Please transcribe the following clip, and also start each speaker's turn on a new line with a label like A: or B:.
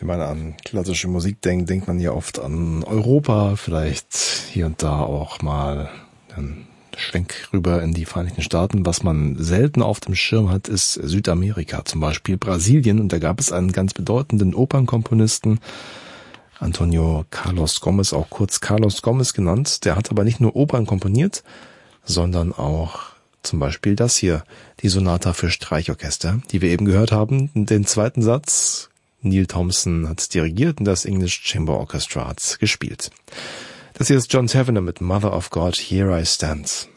A: Wenn man an klassische Musik denkt, denkt man ja oft an Europa, vielleicht hier und da auch mal einen Schwenk rüber in die Vereinigten Staaten. Was man selten auf dem Schirm hat, ist Südamerika, zum Beispiel Brasilien. Und da gab es einen ganz bedeutenden Opernkomponisten, Antonio Carlos Gomes, auch kurz Carlos Gomes genannt. Der hat aber nicht nur Opern komponiert, sondern auch zum Beispiel das hier, die Sonata für Streichorchester, die wir eben gehört haben. Den zweiten Satz, Neil Thompson hat dirigiert und das English Chamber Orchestra hat gespielt. Das hier ist John Tavener mit Mother of God, Here I Stand.